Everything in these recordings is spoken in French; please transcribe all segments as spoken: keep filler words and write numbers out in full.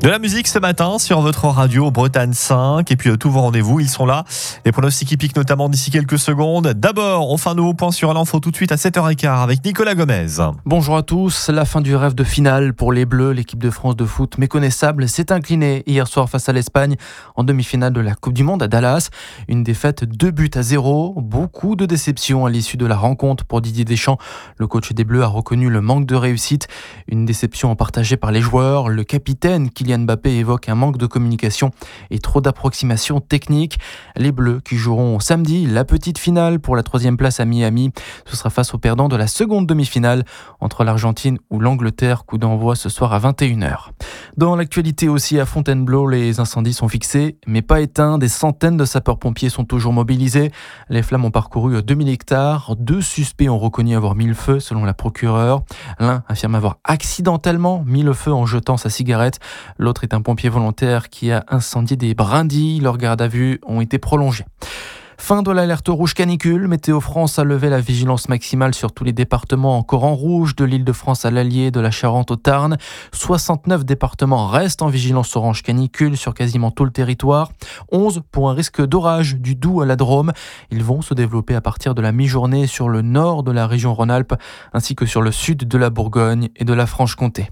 De la musique ce matin sur votre radio Bretagne cinq et puis euh, tous vos rendez-vous, ils sont là. Les pronostics hippiques notamment d'ici quelques secondes. D'abord, on fait un nouveau point sur l'info tout de suite à sept heures quinze avec Nicolas Gomez. Bonjour à tous. La fin du rêve de finale pour les Bleus. L'équipe de France de foot méconnaissable s'est inclinée hier soir face à l'Espagne en demi-finale de la Coupe du Monde à Dallas. Une défaite deux buts à zéro. Beaucoup de déceptions à l'issue de la rencontre pour Didier Deschamps. Le coach des Bleus a reconnu le manque de réussite. Une déception partagée par les joueurs. Le capitaine Kylian Mbappé évoque un manque de communication et trop d'approximations techniques. Les Bleus qui joueront samedi la petite finale pour la troisième place à Miami. Ce sera face aux perdants de la seconde demi-finale entre l'Argentine ou l'Angleterre. Coup d'envoi ce soir à vingt et une heures. Dans l'actualité aussi à Fontainebleau, les incendies sont fixés mais pas éteints. Des centaines de sapeurs-pompiers sont toujours mobilisés. Les flammes ont parcouru deux mille hectares. Deux suspects ont reconnu avoir mis le feu selon la procureure. L'un affirme avoir accidentellement mis le feu en jetant sa cigarette. L'autre est un pompier volontaire qui a incendié des brindilles. Leurs gardes à vue ont été prolongés. Fin de l'alerte rouge canicule. Météo France a levé la vigilance maximale sur tous les départements encore en rouge, de l'Île-de-France à l'Allier, de la Charente au Tarn. soixante-neuf départements restent en vigilance orange canicule sur quasiment tout le territoire. onze pour un risque d'orage du Doubs à la Drôme. Ils vont se développer à partir de la mi-journée sur le nord de la région Rhône-Alpes ainsi que sur le sud de la Bourgogne et de la Franche-Comté.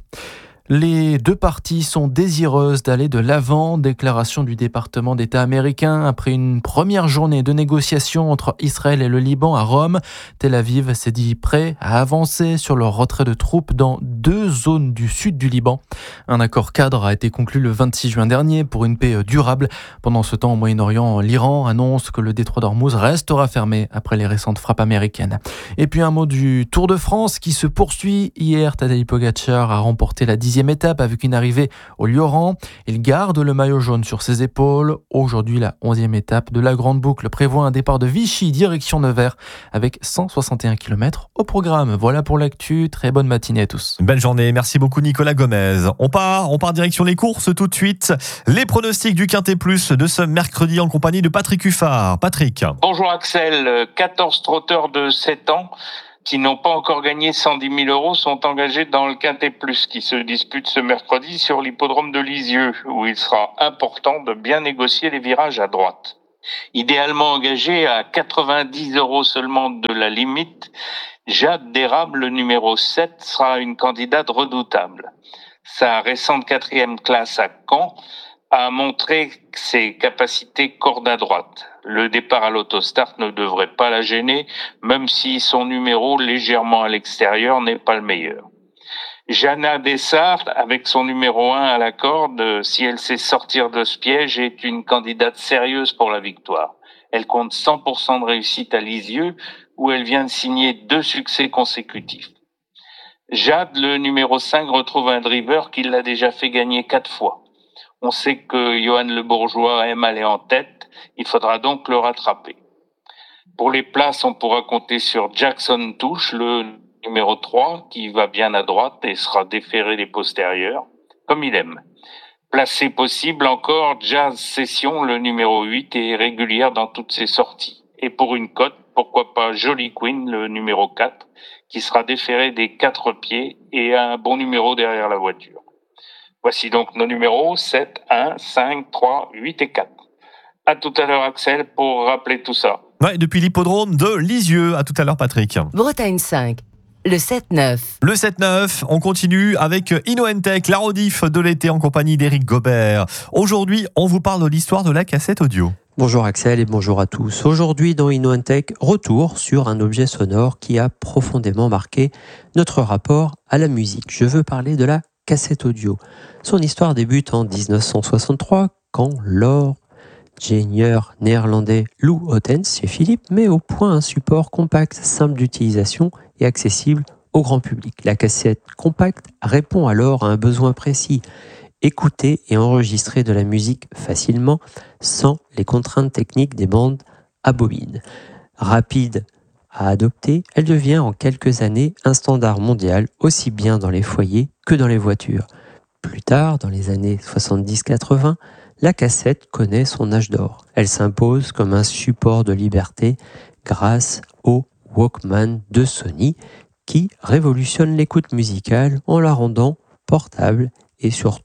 Les deux parties sont désireuses d'aller de l'avant. Déclaration du département d'État américain après une première journée de négociations entre Israël et le Liban à Rome. Tel Aviv s'est dit prêt à avancer sur le retrait de troupes dans deux zones du sud du Liban. Un accord cadre a été conclu le vingt-six juin dernier pour une paix durable. Pendant ce temps, au Moyen-Orient, l'Iran annonce que le détroit d'Ormuz restera fermé après les récentes frappes américaines. Et puis un mot du Tour de France qui se poursuit. Hier, Tadej Pogačar a remporté la dixième étape avec une arrivée au Lioran. Il garde le maillot jaune sur ses épaules. Aujourd'hui, la onzième étape de la Grande Boucle prévoit un départ de Vichy direction Nevers avec cent soixante et un kilomètres au programme. Voilà pour l'actu. Très bonne matinée à tous. Belle journée. Merci beaucoup Nicolas Gomez. On part, on part direction les courses tout de suite. Les pronostics du Quintet Plus de ce mercredi en compagnie de Patrick Huffard. Patrick. Bonjour Axel. quatorze trotteurs de sept ans qui n'ont pas encore gagné cent dix mille euros sont engagés dans le Quintet Plus qui se dispute ce mercredi sur l'hippodrome de Lisieux où il sera important de bien négocier les virages à droite. Idéalement engagé à quatre-vingt-dix euros seulement de la limite, Jade d'Érable, le numéro sept, sera une candidate redoutable. Sa récente quatrième classe à Caen a montré ses capacités corde à droite. Le départ à l'autostart ne devrait pas la gêner, même si son numéro légèrement à l'extérieur n'est pas le meilleur. Jana Dessart, avec son numéro un à la corde, si elle sait sortir de ce piège, est une candidate sérieuse pour la victoire. Elle compte cent pour cent de réussite à Lisieux, où elle vient de signer deux succès consécutifs. Jade, le numéro cinq, retrouve un driver qui l'a déjà fait gagner quatre fois. On sait que Johan Le Bourgeois aime aller en tête, il faudra donc le rattraper. Pour les places, on pourra compter sur Jackson Touche, le numéro trois, qui va bien à droite et sera déféré des postérieurs, comme il aime. Placé possible encore, Jazz Session, le numéro huit, est régulière dans toutes ses sorties. Et pour une cote, pourquoi pas Jolly Queen, le numéro quatre, qui sera déféré des quatre pieds et a un bon numéro derrière la voiture. Voici donc nos numéros sept, un, cinq, trois, huit et quatre. À tout à l'heure Axel pour rappeler tout ça. Ouais, depuis l'hippodrome de Lisieux. À tout à l'heure Patrick. Bretagne cinq, le sept neuf. Le sept neuf, on continue avec InnoEntech, la rediff de l'été en compagnie d'Éric Gobert. Aujourd'hui, on vous parle de l'histoire de la cassette audio. Bonjour Axel et bonjour à tous. Aujourd'hui dans InnoEntech, retour sur un objet sonore qui a profondément marqué notre rapport à la musique. Je veux parler de la cassette audio. Son histoire débute en dix-neuf cent soixante-trois quand l'ingénieur néerlandais Lou Ottens chez Philips met au point un support compact, simple d'utilisation et accessible au grand public. La cassette compacte répond alors à un besoin précis: écouter et enregistrer de la musique facilement sans les contraintes techniques des bandes à bobines. Rapide à adopter, elle devient en quelques années un standard mondial, aussi bien dans les foyers que dans les voitures. Plus tard, dans les années soixante-dix quatre-vingts, la cassette connaît son âge d'or. Elle s'impose comme un support de liberté grâce au Walkman de Sony qui révolutionne l'écoute musicale en la rendant portable et surtout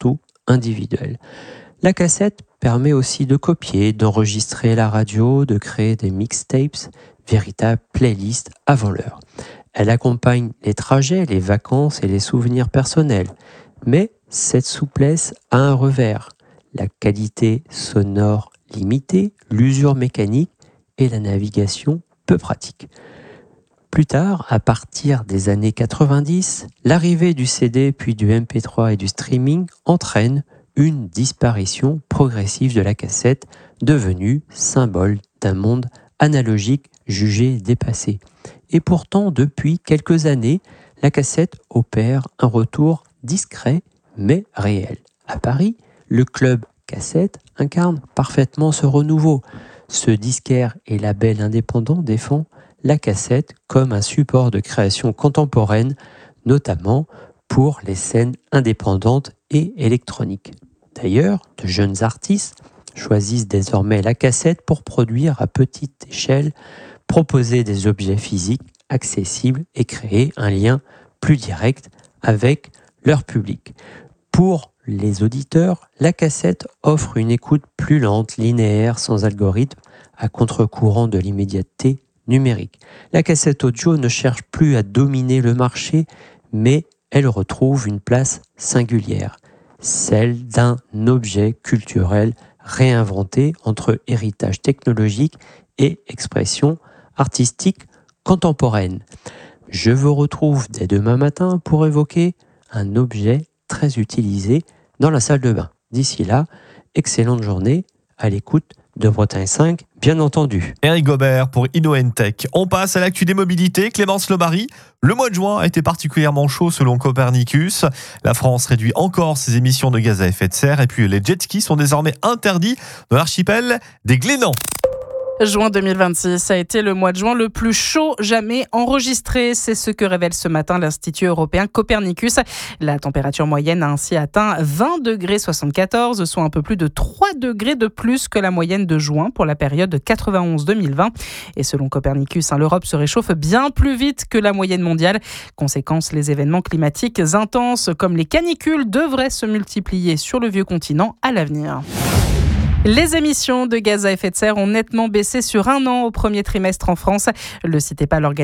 individuelle. La cassette permet aussi de copier, d'enregistrer la radio, de créer des mixtapes, véritables playlists avant l'heure. Elle accompagne les trajets, les vacances et les souvenirs personnels. Mais cette souplesse a un revers. La qualité sonore limitée, l'usure mécanique et la navigation peu pratique. Plus tard, à partir des années quatre-vingt-dix, l'arrivée du C D puis du M P trois et du streaming entraîne une disparition progressive de la cassette, devenue symbole d'un monde analogique jugé dépassé. Et pourtant, depuis quelques années, la cassette opère un retour discret mais réel. À Paris, le club cassette incarne parfaitement ce renouveau. Ce disquaire et label indépendant défend la cassette comme un support de création contemporaine, notamment pour les scènes indépendantes et électroniques. D'ailleurs, de jeunes artistes choisissent désormais la cassette pour produire à petite échelle, proposer des objets physiques accessibles et créer un lien plus direct avec leur public. Pour les auditeurs, la cassette offre une écoute plus lente, linéaire, sans algorithme, à contre-courant de l'immédiateté numérique. La cassette audio ne cherche plus à dominer le marché, mais elle retrouve une place singulière, celle d'un objet culturel réinventé entre héritage technologique et expression artistique contemporaine. Je vous retrouve dès demain matin pour évoquer un objet très utilisé dans la salle de bain. D'ici là, excellente journée à l'écoute de Bretagne cinq, bien entendu. Eric Gobert pour InnoEntech. On passe à l'actu des mobilités. Clémence Lobary. Le mois de juin a été particulièrement chaud selon Copernicus. La France réduit encore ses émissions de gaz à effet de serre et puis les jet skis sont désormais interdits dans l'archipel des Glénans. Juin deux mille vingt-six a été le mois de juin le plus chaud jamais enregistré. C'est ce que révèle ce matin l'Institut européen Copernicus. La température moyenne a ainsi atteint vingt degrés soixante-quatorze, soit un peu plus de trois degrés de plus que la moyenne de juin pour la période quatre-vingt-onze deux mille vingt. Et selon Copernicus, hein, l'Europe se réchauffe bien plus vite que la moyenne mondiale. Conséquence, les événements climatiques intenses comme les canicules devraient se multiplier sur le vieux continent à l'avenir. Les émissions de gaz à effet de serre ont nettement baissé sur un an au premier trimestre en France. Le site EPA, l'organisation